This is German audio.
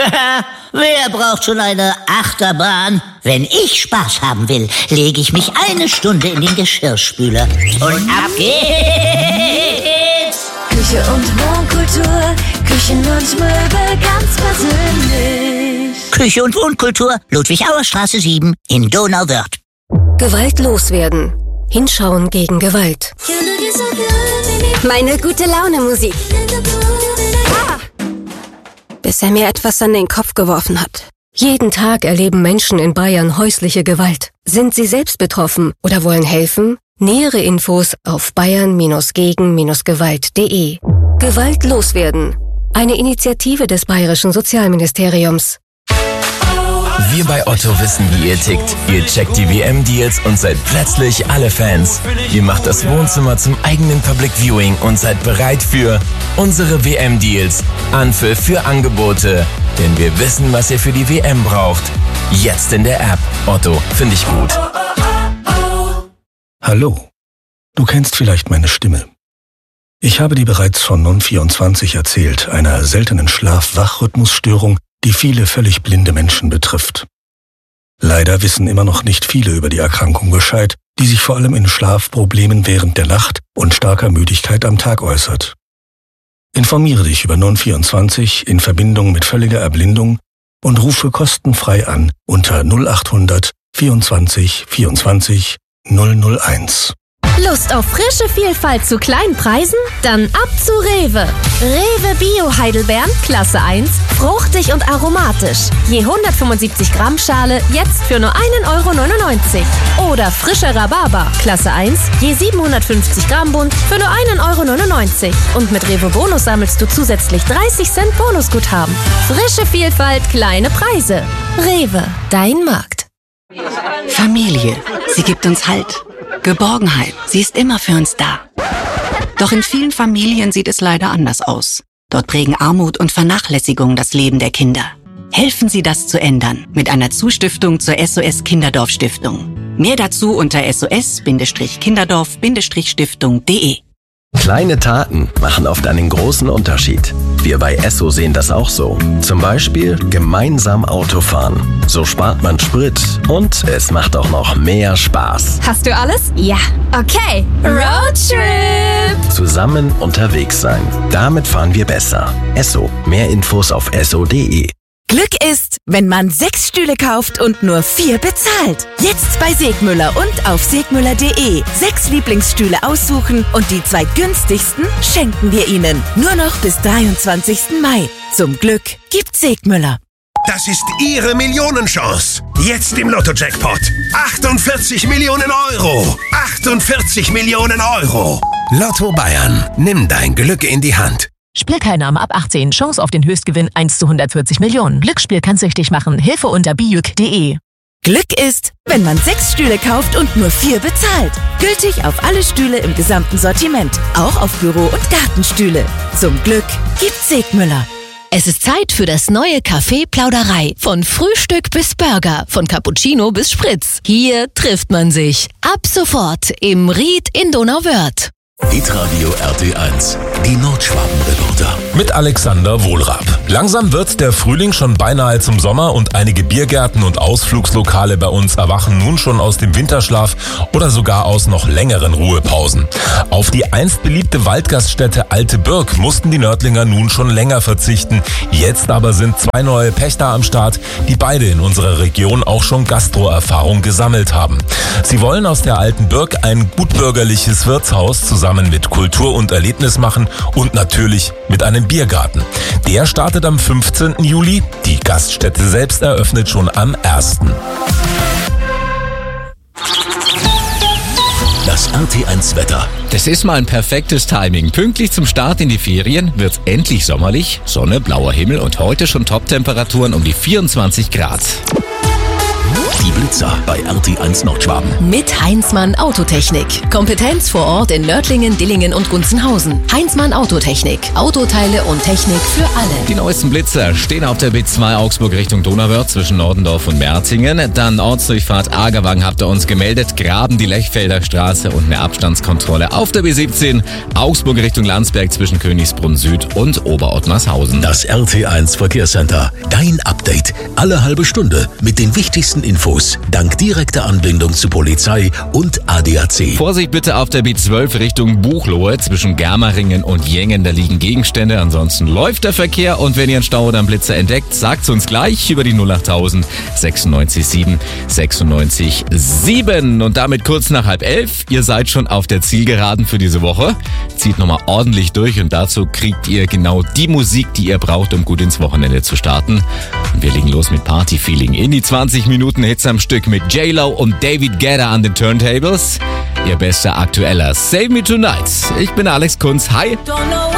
Wer braucht schon eine Achterbahn? Wenn ich Spaß haben will, lege ich mich 1 Stunde in den Geschirrspüler. Und ab geht's! Küche und Wohnkultur, Küchen und Möbel ganz persönlich. Küche und Wohnkultur, Ludwig-Auer-Straße 7 in Donauwörth. Gewalt loswerden. Hinschauen gegen Gewalt. Meine Gute-Laune-Musik. Bis er mir etwas an den Kopf geworfen hat. Jeden Tag erleben Menschen in Bayern häusliche Gewalt. Sind sie selbst betroffen oder wollen helfen? Nähere Infos auf bayern-gegen-gewalt.de. Gewalt loswerden. Eine Initiative des Bayerischen Sozialministeriums. Wir bei Otto wissen, wie ihr tickt. Ihr checkt die WM-Deals und seid plötzlich alle Fans. Ihr macht das Wohnzimmer zum eigenen Public Viewing und seid bereit für unsere WM-Deals. Anpfiff für Angebote. Denn wir wissen, was ihr für die WM braucht. Jetzt in der App. Otto, finde ich gut. Hallo. Du kennst vielleicht meine Stimme. Ich habe dir bereits von Non24 erzählt, einer seltenen Schlaf-Wach-Rhythmusstörung, die viele völlig blinde Menschen betrifft. Leider wissen immer noch nicht viele über die Erkrankung Bescheid, die sich vor allem in Schlafproblemen während der Nacht und starker Müdigkeit am Tag äußert. Informiere dich über Non24 in Verbindung mit völliger Erblindung und rufe kostenfrei an unter 0800 24 24 001. Lust auf frische Vielfalt zu kleinen Preisen? Dann ab zu Rewe. Rewe Bio Heidelbeeren, Klasse 1, fruchtig und aromatisch. Je 175 Gramm Schale, jetzt für nur 1,99 €. Oder frischer Rhabarber, Klasse 1, je 750 Gramm Bund, für nur 1,99 €. Und mit Rewe Bonus sammelst du zusätzlich 30 Cent Bonusguthaben. Frische Vielfalt, kleine Preise. Rewe, dein Markt. Familie, sie gibt uns Halt. Geborgenheit, sie ist immer für uns da. Doch in vielen Familien sieht es leider anders aus. Dort prägen Armut und Vernachlässigung das Leben der Kinder. Helfen Sie, das zu ändern mit einer Zustiftung zur SOS Kinderdorf Stiftung. Mehr dazu unter sos-kinderdorf-stiftung.de. Kleine Taten machen oft einen großen Unterschied. Wir bei Esso sehen das auch so. Zum Beispiel gemeinsam Auto fahren. So spart man Sprit und es macht auch noch mehr Spaß. Hast du alles? Ja. Okay. Roadtrip! Zusammen unterwegs sein. Damit fahren wir besser. Esso. Mehr Infos auf esso.de. Glück ist, wenn man 6 Stühle kauft und nur 4 bezahlt. Jetzt bei Segmüller und auf segmüller.de. 6 Lieblingsstühle aussuchen und die 2 günstigsten schenken wir Ihnen. Nur noch bis 23. Mai. Zum Glück gibt's Segmüller. Das ist Ihre Millionenchance. Jetzt im Lotto-Jackpot. 48 Millionen Euro. 48 Millionen Euro. Lotto Bayern. Nimm dein Glück in die Hand. Spielteilnahme ab 18. Chance auf den Höchstgewinn 1 zu 140 Millionen. Glücksspiel kann süchtig machen. Hilfe unter bijuk.de. Glück ist, wenn man 6 Stühle kauft und nur 4 bezahlt. Gültig auf alle Stühle im gesamten Sortiment. Auch auf Büro- und Gartenstühle. Zum Glück gibt's Segmüller. Es ist Zeit für das neue Café Plauderei. Von Frühstück bis Burger, von Cappuccino bis Spritz. Hier trifft man sich. Ab sofort im Ried in Donauwörth. Hitradio RT1, die Nordschwabenreporter. Mit Alexander Wohlrab. Langsam wird der Frühling schon beinahe zum Sommer und einige Biergärten und Ausflugslokale bei uns erwachen nun schon aus dem Winterschlaf oder sogar aus noch längeren Ruhepausen. Auf die einst beliebte Waldgaststätte Alte Birk mussten die Nördlinger nun schon länger verzichten. Jetzt aber sind 2 neue Pächter am Start, die beide in unserer Region auch schon Gastro-Erfahrung gesammelt haben. Sie wollen aus der Alten Birk ein gutbürgerliches Wirtshaus zusammen mit Kultur und Erlebnis machen und natürlich mit einem Biergarten. Der startet am 15. Juli. Die Gaststätte selbst eröffnet schon am 1. Das RT1 Wetter. Das ist mal ein perfektes Timing. Pünktlich zum Start in die Ferien wird's endlich sommerlich. Sonne, blauer Himmel und heute schon Top-Temperaturen um die 24 Grad. Die Blitzer bei RT1 Nordschwaben. Mit Heinzmann Autotechnik. Kompetenz vor Ort in Nördlingen, Dillingen und Gunzenhausen. Heinzmann Autotechnik. Autoteile und Technik für alle. Die neuesten Blitzer stehen auf der B2 Augsburg Richtung Donauwörth zwischen Nordendorf und Merzingen. Dann Ortsdurchfahrt Agerwang habt ihr uns gemeldet. Graben die Lechfelder Straße und eine Abstandskontrolle auf der B17. Augsburg Richtung Landsberg zwischen Königsbrunn Süd und Oberottmarshausen. Das RT1 Verkehrscenter. Dein Update. Alle halbe Stunde mit den wichtigsten Infos. Dank direkter Anbindung zu Polizei und ADAC. Vorsicht bitte auf der B12 Richtung Buchloe zwischen Germeringen und Jengen. Da liegen Gegenstände. Ansonsten läuft der Verkehr. Und wenn ihr einen Stau oder einen Blitzer entdeckt, sagt's uns gleich über die 08000 96 7 96 7. Und damit kurz nach 10:30. Ihr seid schon auf der Zielgeraden für diese Woche. Zieht nochmal ordentlich durch und dazu kriegt ihr genau die Musik, die ihr braucht, um gut ins Wochenende zu starten. Und wir legen los mit Party-Feeling in die 20 Minuten Hits am Stück mit J-Lo und David Guetta an den Turntables. Ihr bester aktueller Save Me Tonight. Ich bin Alex Kunz. Hi.